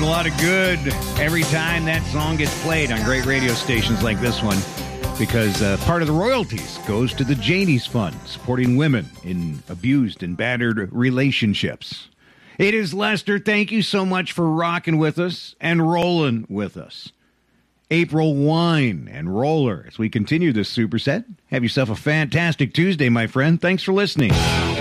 lot of good every time that song gets played on great radio stations like this one, because part of the royalties goes to the Janie's Fund, supporting women in abused and battered relationships. It is Lester. Thank you so much for rocking with us and rolling with us. April Wine and Roller as we continue this superset. Have yourself a fantastic Tuesday, my friend. Thanks for listening.